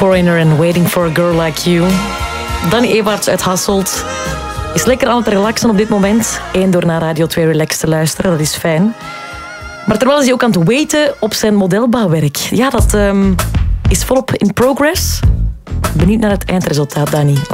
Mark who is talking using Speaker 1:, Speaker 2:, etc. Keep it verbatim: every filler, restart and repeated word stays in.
Speaker 1: Foreigner en Waiting for a Girl Like You. Danny Evarts uit Hasselt is lekker aan het relaxen op dit moment. Eén, door naar Radio twee Relax te luisteren, dat is fijn. Maar terwijl is hij ook aan het waiten op zijn modelbouwwerk. Ja, dat um, is volop in progress. Benieuwd naar het eindresultaat, Danny.